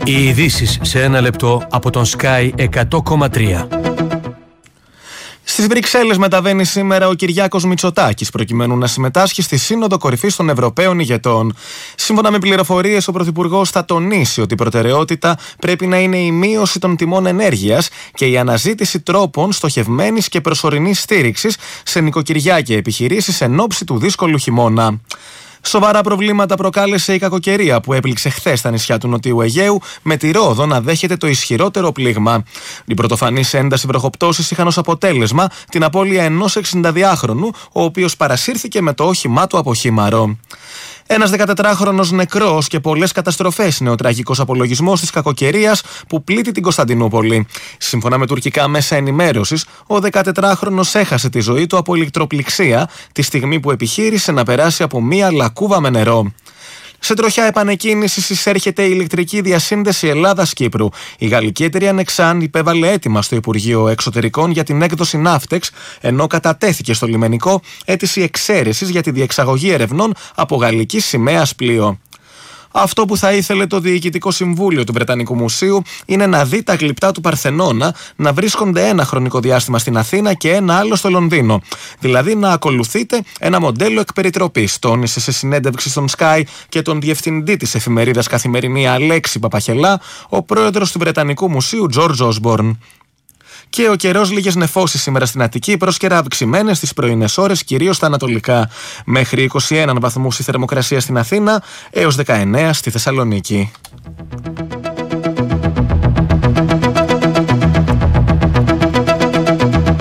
Οι ειδήσεις σε ένα λεπτό από τον Sky 100,3. Στις Βρυξέλλες μεταβαίνει σήμερα ο Κυριάκος Μητσοτάκης προκειμένου να συμμετάσχει στη Σύνοδο Κορυφής των Ευρωπαίων Ηγετών. Σύμφωνα με πληροφορίες, ο Πρωθυπουργός θα τονίσει ότι η προτεραιότητα πρέπει να είναι η μείωση των τιμών ενέργειας και η αναζήτηση τρόπων στοχευμένης και προσωρινής στήριξης σε νοικοκυριά και επιχειρήσεις εν ώψη του δύσκολου χειμώνα. Σοβαρά προβλήματα προκάλεσε η κακοκαιρία που έπληξε χθες στα νησιά του Νοτιού Αιγαίου, με τη Ρόδο να δέχεται το ισχυρότερο πλήγμα. Οι πρωτοφανείς ένταση βροχοπτώσεις είχαν ως αποτέλεσμα την απώλεια ενός 62χρονου, ο οποίος παρασύρθηκε με το όχημά του από χήμαρο. Ένας 14χρονος νεκρός και πολλές καταστροφές είναι ο τραγικός απολογισμός της κακοκαιρίας που πλήττει την Κωνσταντινούπολη. Σύμφωνα με τουρκικά μέσα ενημέρωσης, ο 14χρονος έχασε τη ζωή του από ηλεκτροπληξία τη στιγμή που επιχείρησε να περάσει από μία λακκούβα με νερό. Σε τροχιά επανεκκίνησης εισέρχεται η ηλεκτρική διασύνδεση Ελλάδας-Κύπρου. Η γαλλική εταιρεία Nexan υπέβαλε αίτημα στο Υπουργείο Εξωτερικών για την έκδοση ναύτεξ, ενώ κατατέθηκε στο λιμενικό αίτηση εξαίρεσης για τη διεξαγωγή ερευνών από γαλλική σημαίας πλοίο. Αυτό που θα ήθελε το Διοικητικό Συμβούλιο του Βρετανικού Μουσείου είναι να δει τα γλυπτά του Παρθενώνα να βρίσκονται ένα χρονικό διάστημα στην Αθήνα και ένα άλλο στο Λονδίνο. Δηλαδή να ακολουθείτε ένα μοντέλο εκ περιτροπής, τόνισε σε συνέντευξη στον Sky και τον διευθυντή της εφημερίδας Καθημερινή Αλέξη Παπαχελά, ο πρόεδρος του Βρετανικού Μουσείου George Osborne. Και ο καιρός, λίγες νεφώσεις σήμερα στην Αττική, πρόσκαιρα αυξημένες τις πρωινές ώρες, κυρίως στα ανατολικά. Μέχρι 21 βαθμούς η θερμοκρασία στην Αθήνα, έως 19 στη Θεσσαλονίκη.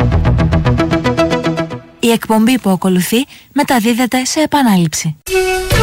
Η εκπομπή που ακολουθεί μεταδίδεται σε επανάληψη.